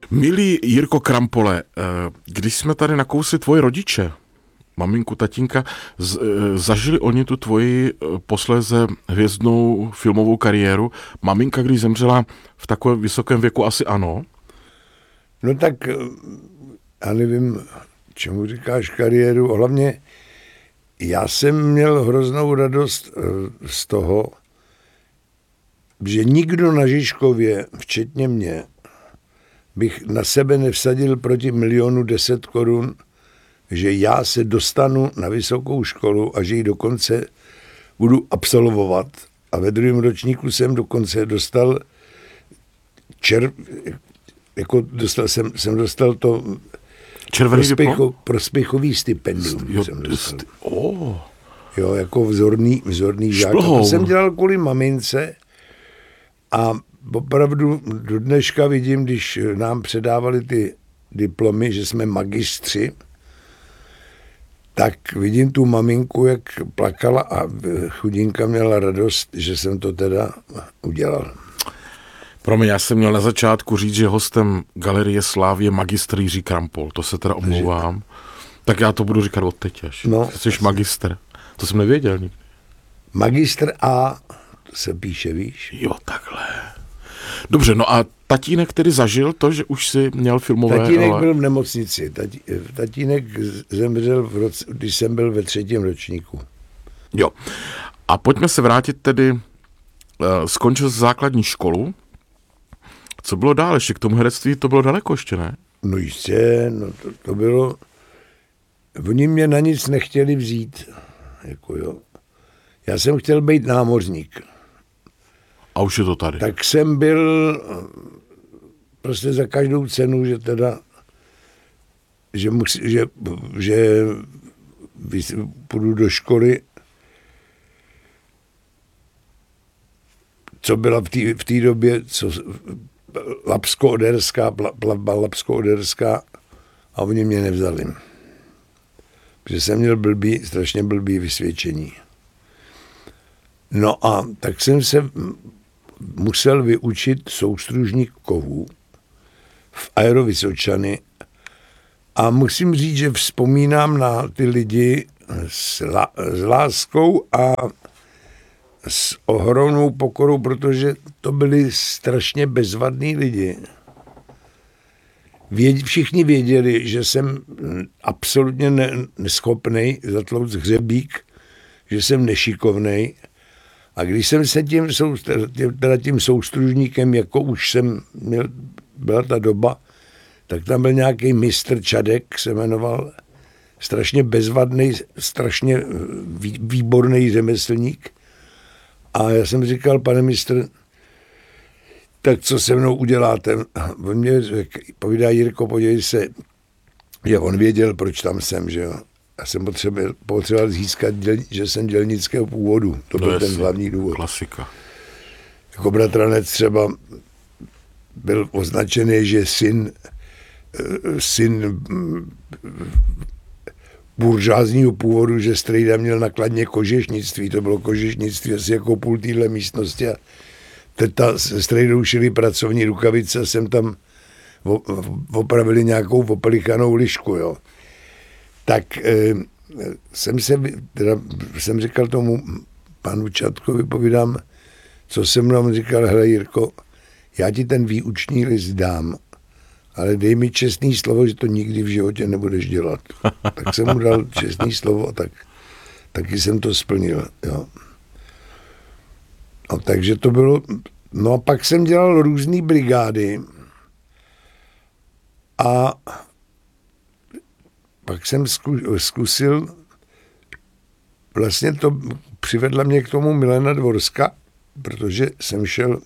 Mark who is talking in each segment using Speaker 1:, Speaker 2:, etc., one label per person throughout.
Speaker 1: Milý Jirko Krampole, když jsme tady nakousli tvoje rodiče, maminku, tatínka, zažili oni tu tvoji posléze hvězdnou filmovou kariéru? Maminka, když zemřela v takovém vysokém věku, asi ano?
Speaker 2: No tak, já nevím, čemu říkáš kariéru, hlavně já jsem měl hroznou radost z toho, že nikdo na Žižkově, včetně mě, bych na sebe nevsadil proti 1 10 000 Kč, že já se dostanu na vysokou školu a že ji dokonce budu absolvovat. A ve 2. ročníku jsem dokonce dostal dostal to prospěchový stipendium. Jo, jako vzorný žák. A to jsem dělal kvůli mamince a opravdu do dneška vidím, když nám předávali ty diplomy, že jsme magistři, tak vidím tu maminku, jak plakala a chudinka měla radost, že jsem to teda udělal.
Speaker 1: Promiň, já jsem měl na začátku říct, že hostem Galerie Slávy je magistr Jiří Krampol. To se teda omlouvám. Tak já to budu říkat od teď až. No, jsi magistr. To jsem nevěděl nikdy.
Speaker 2: Magistr A se píše, víš?
Speaker 1: Jo, takhle. Dobře, no a tatínek tedy zažil to, že už si měl filmové...
Speaker 2: Tatínek byl v nemocnici. Tatínek zemřel, když jsem byl ve 3. ročníku.
Speaker 1: Jo. A pojďme se vrátit tedy, skončil základní školu. Co bylo dál? Ještě k tomu herectví to bylo daleko ještě, ne?
Speaker 2: No jistě, no to bylo... Oni mě na nic nechtěli vzít. Jako jo. Já jsem chtěl být námořník.
Speaker 1: A už je to tady.
Speaker 2: Tak jsem byl prostě za každou cenu, že teda, že půjdu do školy, co byla v té době, plavba Labsko-Oderská, a oni mě nevzali. Protože jsem měl strašně blbý vysvědčení. No a tak jsem se musel vyučit soustružník kovů v Aerovysočany a musím říct, že vzpomínám na ty lidi s láskou a s ohromnou pokorou, protože to byli strašně bezvadní lidi. Všichni věděli, že jsem absolutně neschopnej zatlouct hřebík, že jsem nešikovnej. A když jsem se tím soustružníkem, jako už jsem měl, byla ta doba, tak tam byl nějaký mistr Čadek, se jmenoval, strašně bezvadný, strašně výborný řemeslník. A já jsem říkal, pane mistr, tak co se mnou uděláte? On mě povídá, Jirko, podívej se, že on věděl, proč tam jsem, že jo. Já jsem potřeboval získat, že jsem dělnického původu. To byl ten hlavní důvod.
Speaker 1: Klasika.
Speaker 2: Jako bratranec třeba byl označený, že syn buržázního původu, že strejda měl na Kladně kožešnictví. To bylo kožešnictví asi jako půl téhle místnosti. A teta se strejdou šili pracovní rukavice a jsem tam opravili nějakou opelikanou lišku, jo. Tak jsem říkal tomu panu Čatkovi, povídám, co se mnou říkal, hele Jirko, já ti ten výuční list dám, ale dej mi čestný slovo, že to nikdy v životě nebudeš dělat. Tak jsem mu dal čestný slovo a taky jsem to splnil. Jo. No, takže to bylo, no a pak jsem dělal různý brigády a pak jsem zkusil, vlastně to přivedla mě k tomu Milena Dvorska, protože jsem šel,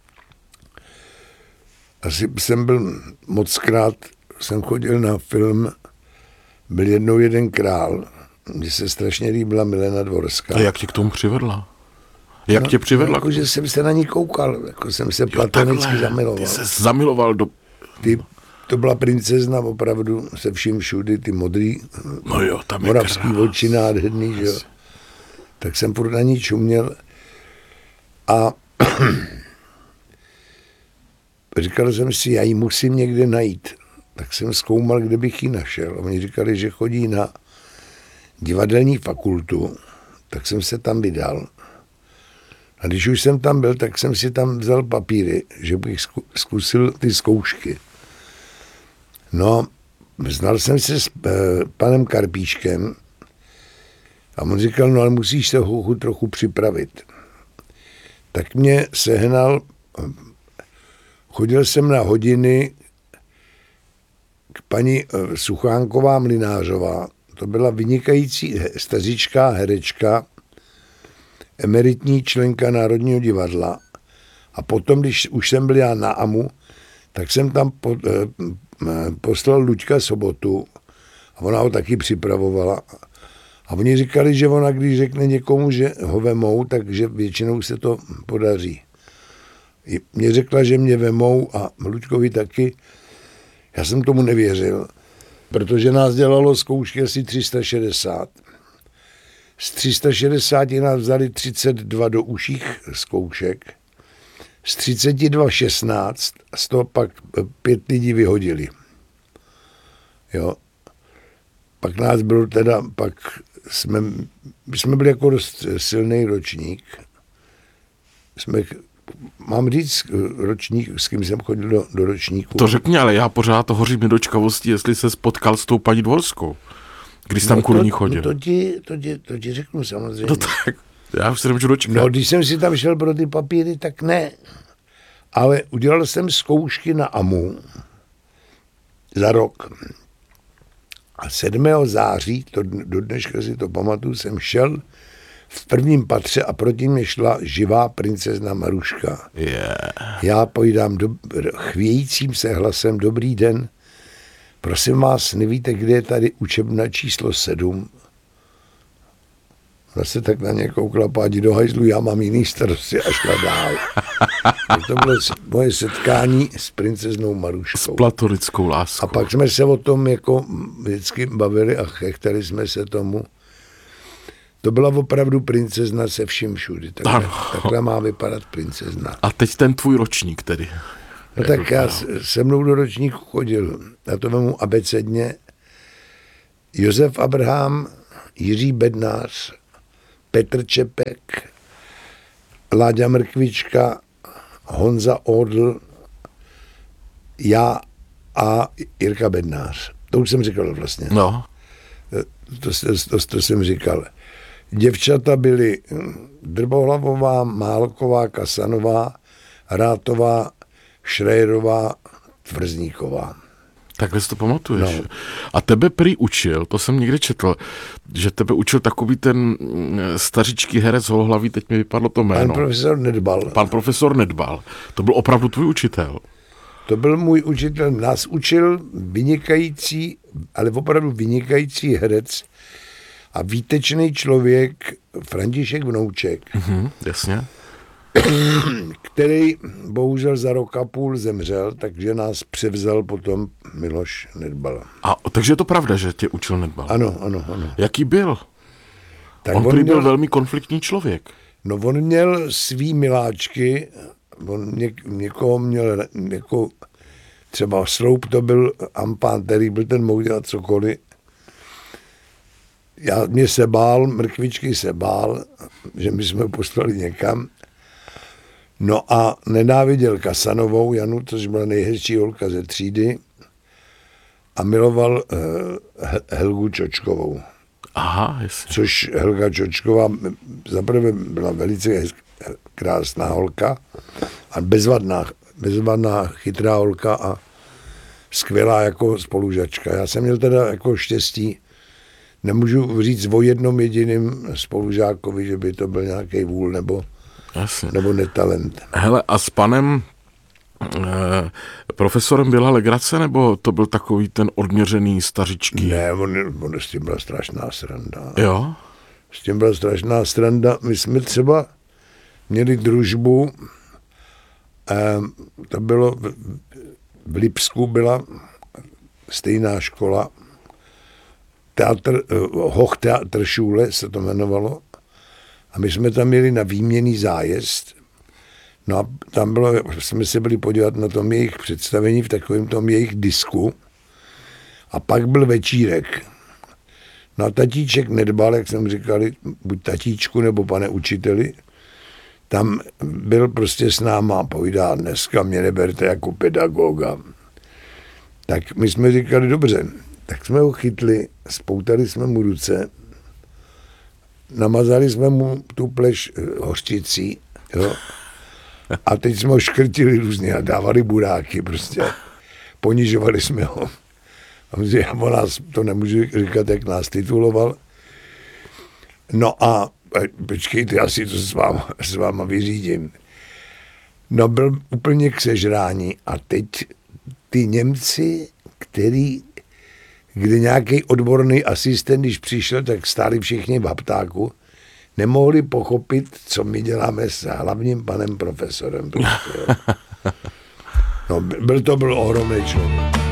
Speaker 2: asi jsem byl mockrát, jsem chodil na film Byl jednou jeden král, mně se strašně líbila Milena Dvorská.
Speaker 1: A jak tě k tomu přivedla? Jak tě přivedla?
Speaker 2: Jako, že jsem se na ní koukal, jako jsem se platonicky zamiloval.
Speaker 1: Ty se zamiloval do...
Speaker 2: To byla princezna opravdu se vším všudy, ty modrý,
Speaker 1: no jo, tam
Speaker 2: moravský oči nádherný, že jo. Tak jsem furt na ní čuměl a říkal jsem si, já ji musím někde najít. Tak jsem zkoumal, kde bych ji našel. A oni říkali, že chodí na divadelní fakultu, tak jsem se tam vydal. A když už jsem tam byl, tak jsem si tam vzal papíry, že bych zkusil ty zkoušky. No, znal jsem se s panem Karpíčkem a on říkal, no ale musíš se hochu trochu připravit. Tak mě sehnal, chodil jsem na hodiny k paní Suchánková Mlynářová. To byla vynikající stařičká herečka, emeritní členka Národního divadla. A potom, když už jsem byl já na AMU, tak jsem tam poslal Luďka Sobotu a ona ho taky připravovala. A oni říkali, že ona, když řekne někomu, že ho vemou, takže většinou se to podaří. Mně řekla, že mě vemou a Luďkovi taky. Já jsem tomu nevěřil, protože nás dělalo zkoušky asi 360. Z 360 nás vzali 32 do užších zkoušek, z 32 16, z toho pak 5 lidí vyhodili. Jo. Pak nás bylo teda, my jsme byli jako dost silný ročník. Mám říct ročník, s kým jsem chodil do ročníku.
Speaker 1: To řekni, ale já pořád hořím nedočkavostí, jestli se spotkal s tou paní Dvorskou, když tam kvůli ní chodil.
Speaker 2: To ti řeknu samozřejmě.
Speaker 1: No tak, já už se nemůžu dočkat.
Speaker 2: No, když jsem si tam šel pro ty papíry, tak ne. Ale udělal jsem zkoušky na AMU za rok. A 7. září, do dneška si to pamatuju, jsem šel v prvním patře a proti mě šla živá princezna Maruška.
Speaker 1: Yeah.
Speaker 2: Já pojídám chvějícím se hlasem, dobrý den, prosím vás, nevíte, kde je tady učebna číslo 7? Zase tak na ně koukla, pádi do hajzlu, já mám jiný starosti a šla dál. To bylo moje setkání s princeznou Maruškou.
Speaker 1: S platonickou láskou.
Speaker 2: A pak jsme se o tom jako vždycky bavili a chechtali jsme se tomu. To byla opravdu princezna se vším všudy. Takhle má vypadat princezna.
Speaker 1: A teď ten tvůj ročník tedy.
Speaker 2: No tak já se mnou do ročníku chodil. Já to vemu abecedně. Josef Abraham, Jiří Bednář, Petr Čepek, Láďa Mrkvička, Honza Odl, já a Jirka Bednář. To už jsem říkal vlastně.
Speaker 1: No.
Speaker 2: To jsem říkal. Děvčata byly Drbohlavová, Málková, Kasanová, Rátová, Šrejerová, Tvrzníková.
Speaker 1: Takhle si to pamatuješ.
Speaker 2: No.
Speaker 1: A tebe prý učil, to jsem někde četl, že tebe učil takový ten stařičký herec holohlavý, teď mi vypadlo to jméno.
Speaker 2: Pan profesor Nedbal.
Speaker 1: Pan profesor Nedbal. To byl opravdu tvůj učitel.
Speaker 2: To byl můj učitel. Nás učil vynikající, ale opravdu vynikající herec a výtečný člověk František Vnouček.
Speaker 1: Jasně.
Speaker 2: Který bohužel za rok a půl zemřel, takže nás převzal potom Miloš Nedbal.
Speaker 1: A takže je to pravda, že tě učil Nedbal?
Speaker 2: Ano.
Speaker 1: Jaký byl?
Speaker 2: Tak
Speaker 1: on byl velmi konfliktní člověk.
Speaker 2: No on měl svý miláčky, on někoho měl, jako třeba Sloup, to byl ampán, který byl ten, mohl dělat cokoliv. Mě se bál, Mrkvičky se bál, že my jsme poslali někam. No a nenáviděl Kasanovou Janu, což byla nejhezčí holka ze třídy, a miloval Helgu Čočkovou.
Speaker 1: Aha, jasně.
Speaker 2: Což Helga Čočková zaprvé byla velice krásná holka a bezvadná chytrá holka a skvělá jako spolužačka. Já jsem měl teda jako štěstí, nemůžu říct o jednom jediném spolužákovi, že by to byl nějaký vůl nebo netalent.
Speaker 1: Hele, a s panem profesorem byla legrace, nebo to byl takový ten odměřený stařičký?
Speaker 2: Ne, on s tím byla strašná sranda.
Speaker 1: Jo?
Speaker 2: S tím byla strašná sranda. My jsme třeba měli družbu, to bylo v Lipsku byla stejná škola, Hochtheaterschule se to jmenovalo, a my jsme tam měli na výměnný zájezd No a tam bylo, jsme se byli podívat na tom jejich představení v takovém tom jejich disku a pak byl večírek. No a tatíček nedbal, jak jsem říkali, buď tatíčku nebo pane učiteli, tam byl prostě s náma a povídá, dneska mě neberte jako pedagoga. Tak my jsme říkali, dobře, tak jsme ho chytli, spoutali jsme mu ruce, namazali jsme mu tu pleš hořčicí, jo, a teď jsme ho škrtili různě a dávali buráky prostě. Ponižovali jsme ho. Já o nás, to nemůžu říkat, jak nás tituloval. No a počkejte, já si to s váma vyřídím. No byl úplně k sežrání a teď ty Němci, kde nějaký odborný asistent, když přišel, tak stáli všichni v haptáku, nemohli pochopit, co my děláme s hlavním panem profesorem. Prostě, no, byl ohromný člověk.